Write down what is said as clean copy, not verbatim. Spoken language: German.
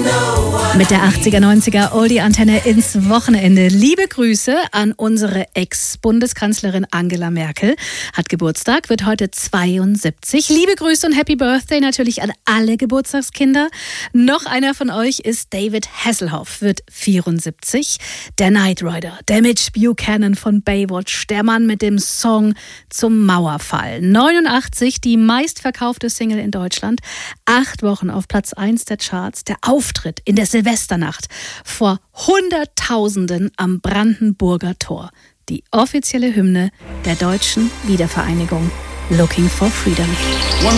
Mit der 80er, 90er Oldie-Antenne ins Wochenende. Liebe Grüße an unsere Ex-Bundeskanzlerin Angela Merkel. Hat Geburtstag, wird heute 72. Liebe Grüße und Happy Birthday natürlich an alle Geburtstagskinder. Noch einer von euch ist David Hasselhoff, wird 74. Der Knight Rider, der Mitch Buchanan von Baywatch, der Mann mit dem Song zum Mauerfall. 89, die meistverkaufte Single in Deutschland. 8 Wochen auf Platz 1 der Charts. Der Auftritt in der Silvesternacht vor Hunderttausenden am Brandenburger Tor. Die offizielle Hymne der deutschen Wiedervereinigung. Looking for Freedom.